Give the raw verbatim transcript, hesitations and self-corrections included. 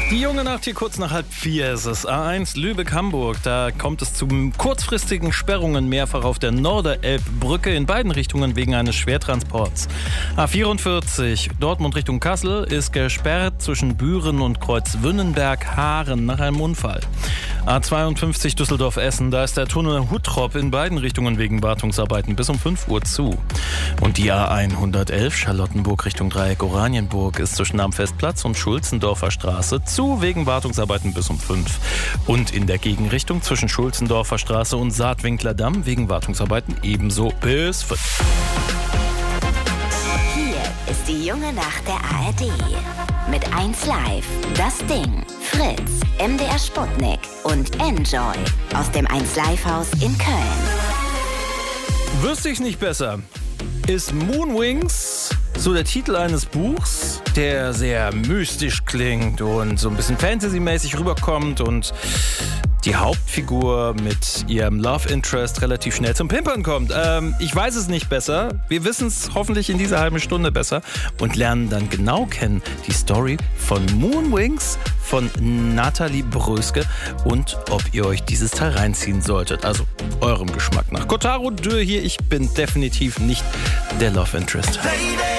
Die junge Nacht hier kurz nach halb vier ist es. A eins Lübeck-Hamburg. Da kommt es zu kurzfristigen Sperrungen mehrfach auf der Norderelbbrücke in beiden Richtungen wegen eines Schwertransports. A vierundvierzig Dortmund Richtung Kassel ist gesperrt zwischen Büren und Kreuzwünnenberg-Haaren nach einem Unfall. A zweiundfünfzig Düsseldorf-Essen. Da ist der Tunnel Huttrop in beiden Richtungen wegen Wartungsarbeiten bis um fünf Uhr zu. Und die A hundertelf Charlottenburg Richtung Dreieck Oranienburg ist zwischen am Festplatz und Schulzendorfer Straße zu wegen Wartungsarbeiten bis um fünf. Und in der Gegenrichtung zwischen Schulzendorfer Straße und Saatwinkler Damm wegen Wartungsarbeiten ebenso bis fünf. Hier ist die junge Nacht der A R D. Mit eins Live, Das Ding, Fritz, M D R Sputnik und Enjoy aus dem eins Live Haus in Köln. Wüsste ich nicht besser. Ist Moonwings so der Titel eines Buchs, der sehr mystisch klingt und so ein bisschen Fantasy-mäßig rüberkommt und die Hauptfigur mit ihrem Love Interest relativ schnell zum Pimpern kommt. Ähm, ich weiß es nicht besser. Wir wissen es hoffentlich in dieser halben Stunde besser und lernen dann genau kennen die Story von Moonwings von Nathalie Bröske und ob ihr euch dieses Teil reinziehen solltet. Also eurem Geschmack nach. Kotaro Dürr hier, ich bin definitiv nicht der Love Interest.